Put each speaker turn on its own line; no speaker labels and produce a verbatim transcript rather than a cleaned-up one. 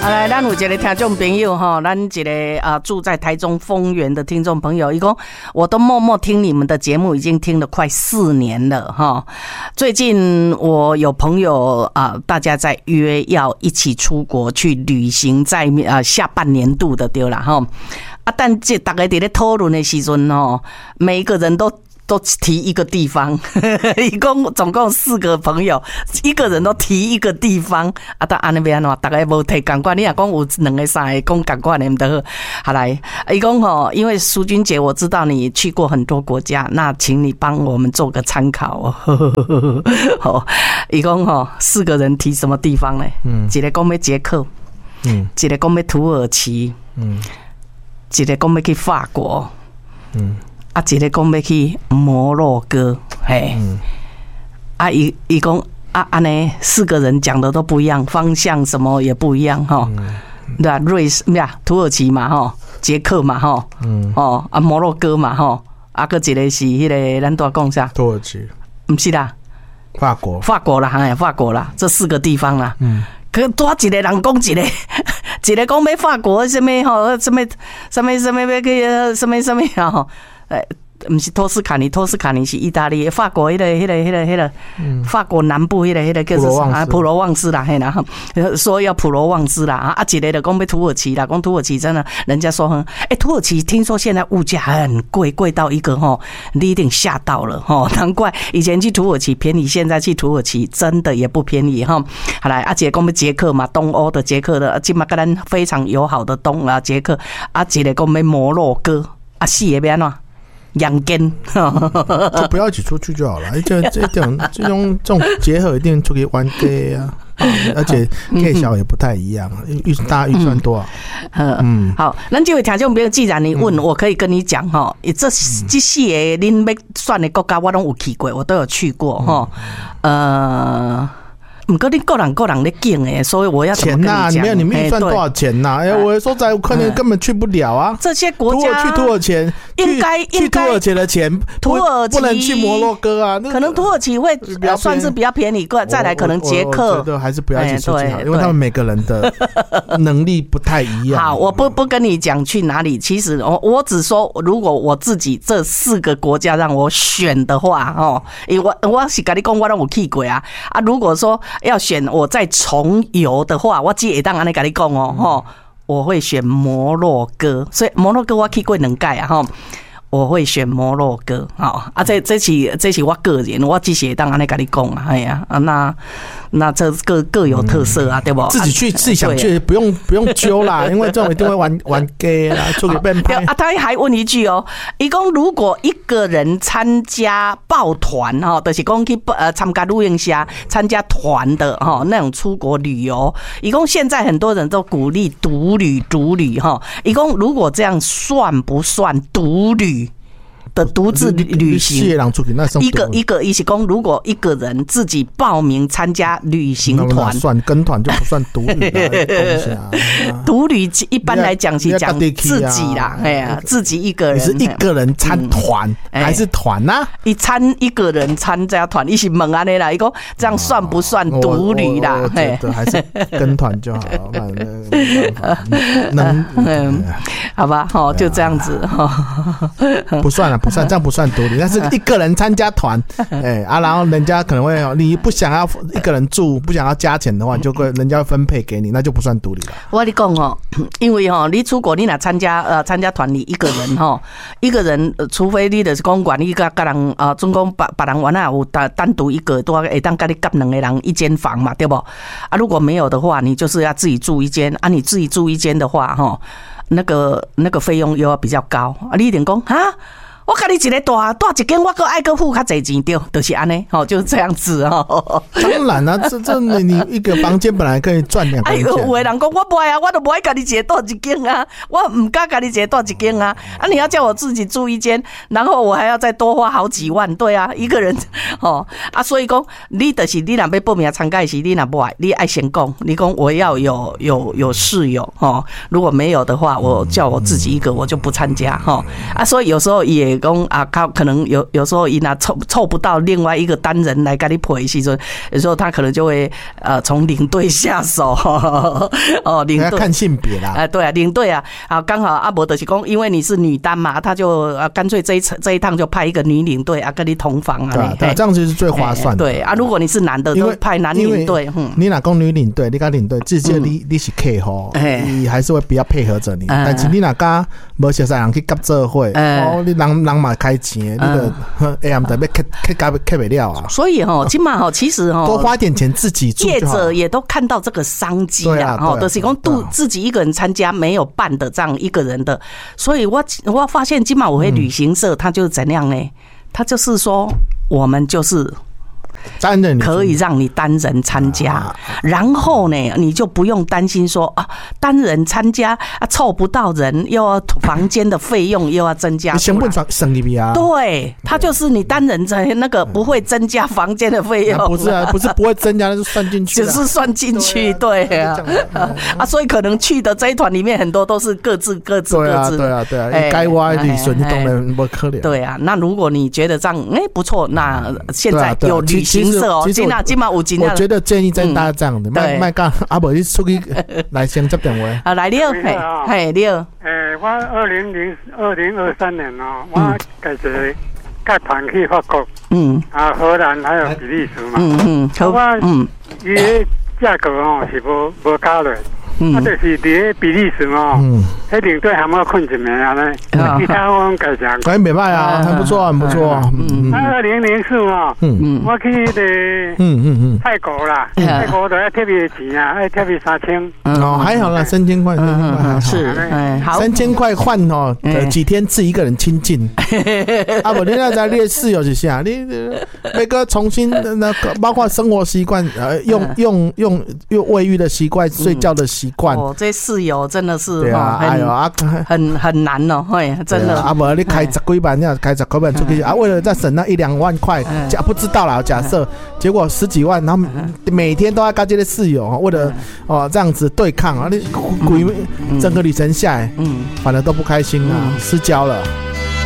啊，来，咱有一个听众朋友哈，咱一个啊住在台中丰原的听众朋友，伊讲我都默默听你们的节目，已经听了快四年了哈。最近我有朋友啊，大家在约要一起出国去旅行，在啊下半年度的对啦哈。啊，但这大家在咧讨论的时阵哦，每一个人都。都提一个地方，一共总共四个朋友，一个人都提一个地方啊！但安尼边喏，大家无提同款，你若讲有两个三个讲同款的，就好。好来，伊讲吼，因为淑君姐，我知道你去过很多国家，那请你帮我们做个参考。好，伊讲吼，四个人提什么地方呢？嗯，一个讲要捷克，嗯，一个讲要土耳其，嗯，一个讲要去法国，嗯。啊，一个讲要去摩洛哥，嘿，嗯、啊，伊伊讲啊，安尼四个人讲的都不一样，方向什么也不一样哈，嗯、对吧？瑞士呀，土耳其嘛哈，捷克嘛哈，嗯，哦啊，摩洛哥嘛哈，啊，个一个是迄个咱多讲啥？
土耳其，
不是啦，
法国，
法国啦，哎，法国啦，这四个地方啦，嗯，可多一个人讲一个。一个讲要法国什么吼，什么什么什么要去什么什么吼。呃，不是托斯卡尼，托斯卡尼是意大利，法国迄、那个、迄、那个、迄、那个、迄、那个，嗯、法国南部迄、那个、迄、那个叫做啥？普罗旺斯啦，嘿啦，说要普罗旺斯啦，啊，一个的讲要土耳其啦，讲土耳其真的，人家说很，哎、欸，土耳其听说现在物价很贵，贵到一个吼，你一定吓到了吼，难怪以前去土耳其便宜，现在去土耳其真的也不便宜哈。好来，啊，一个讲要捷克嘛，东欧的捷克的，今嘛跟咱非常友好的东啊捷克，啊，一个讲要摩洛哥，啊，四个要安怎？养根，
就不要一起出去就好了。这这种这种这种结合一定出去玩 gay 啊，而且 gay 小也不太一样，预大家预算多少？
嗯，好，咱这位听众朋友，既然你问，我可以跟你讲哈，这这四个恁要选的国家，我都有去过，我都有去过哈，呃。不过你个人个人在拣诶，所以我要怎么跟你讲？
钱呐、啊，没有你们预算多少钱呐、啊？哎、欸，我说在可能根本去不了啊。
这些国家
去土耳其
应该
去土耳其的钱，
土耳其
不能去摩洛哥啊。
可能土耳其会算是比较便宜，再来可能捷克，
我觉得还是不要一起出去好，因为他们每个人的能力不太一样。
好，我不不跟你讲去哪里，其实我我只说，如果我自己这四个国家让我选的话，哦，因为我我是跟你讲，我都有去过啊啊，如果说要选我再重游的话，我只会当安尼跟你讲哦，吼、嗯，我会选摩洛哥，所以摩洛哥我去过两届啊，吼。我会选摩洛哥，好啊，这这是这是我个人，我只是当安尼跟你讲啊，哎呀，啊那那这各各有特色啊，嗯、对不？
自己去自己想去，不用不用揪啦，因为这种一定会玩玩 gay 啦，出去变拍。
啊，他还问一句哦，一共如果一个人参加抱团哈，就是讲去呃参加露营社参加团的哈那种出国旅游，一共现在很多人都鼓励独旅独旅哈，一共如果这样算不算独旅？的独自旅行，一个一个一起讲，如果一个人自己报名参加旅行团，
算跟团就不算独旅了。
独旅一般来讲是讲自己啦，哎呀，自己一个人。
你是一个人参团还是团呐？
一参一个人参加团，一起问安尼啦，一个这样算不算独旅啦？
我觉得还是跟团就好，能
好吧？好，就这样子哈，
不算了。不算，这样不算独立，但是一个人参加团，哎、欸、啊，然后人家可能会，你不想要一个人住，不想要加钱的话，就会人家会分配给你，那就不算独立了。
我跟你讲哦，因为哦，你出国你若参加呃参加团，你一个人哈，一个人，除非你就是讲管你个个人啊，总共别别人玩啊有单单独一个，都会当跟你夹两个人一间房嘛，对不？啊，如果没有的话，你就是要自己住一间啊，你自己住一间的话，哈，那个那个费用又要比较高啊，你一定讲哈。我跟你一个大大一间，我搁爱搁付较侪钱对，就是安尼，吼，就是这样子哦。
当然啦、啊，这这你一个房间本来可以赚两个钱。哎，
有的人讲我不爱啊，我都不爱跟你一个大一间啊，我唔敢跟你一个大一间啊。啊，你要叫我自己住一间，然后我还要再多花好几万，对啊，一个人哦啊，所以讲你就是你若要报名参加时，你若不爱，你爱先讲，你讲我要有有有室友哦，如果没有的话，我叫我自己一个，我就不参加哈啊，所以有时候也。 就是讲啊，他可能有有时候伊那凑凑不到另外一个单人来跟你陪的时阵，有时候他可能就会呃从领队下手哦，领队
看性别啦，
哎、呃、对啊，领队啊啊刚好阿伯就是讲，因为你是女单嘛，他就啊干脆这一这一趟就派一个女领队啊跟你同房啊，
对啊，对啊，这样子是最划算的。
对啊，如果你是男的，都派男领队，嗯，
你哪讲女领队，你跟领队，直接你你是客户，你还是会比较配合着你，但是你哪家无熟悉人去夹做伙，哦，你人人嘛开钱，你的 A M 特别开开夹开不了啊。
所以哈，今嘛哈，其实哈，
多花一点钱自己住
业者也都看到这个商机啊，哈，就是讲度自己一个人参加没有办的这样一个人的，所以我我发现今嘛我会旅行社，他就是怎样呢？他就是说，我们就是。
单人
可以让你单人参加，啊、然后呢，你就不用担心说啊，单人参加啊凑不到人，又要房间的费用又要增加，
成本省一笔啊。
对，它就是你单人在那个不会增加房间的费用、啊，
不是啊，不是不会增加，那就算进去，
只是算进去，对啊，对啊, 啊，所以可能去的这一团里面很多都是各自各自各自，
对啊对啊对啊，该挖的损当然不可怜。
对啊，那如果你觉得这样哎不错，那现在有旅行社哦，今啊今嘛有今啊，
我觉得建议真大家这样的，卖卖讲阿伯你出去来先接电话。
啊，来了，嘿，嘿，你好。
诶，我二零零二零二三年哦，我开始带团去法国，嗯，啊，荷兰还有比利时嘛，嗯嗯，好，我嗯，伊个价格哦是无无加落。嗯，啊，就是伫比利时哦，嗯，迄领队还没有困一暝啊呢，其他我改讲，
哎，没卖啊，很不错，很不错啊。
嗯，二零零四哦，嗯嗯，我去的，嗯嗯嗯，泰国啦，泰国都要特别钱啊，要特别三千。
哦，还好啦，三千块，
嗯是，哎，好，
三千块换哦，几天自己一个人亲近。啊，不，你那在列室友是啥？你那个重新那个包括生活习惯，呃，用用用用卫浴的习惯，睡觉的习。
哦，这室友真的是
对啊，哎呦啊，
很很难哦，嘿，真的。
啊，不，你开十几万，你要开十几万出去啊，为了再省那一两万块，假不知道啦，假设结果十几万，然后每天都要跟这些室友，为了哦这样子对抗啊，你鬼整个旅程下来，嗯，反而都不开心啊，失焦了。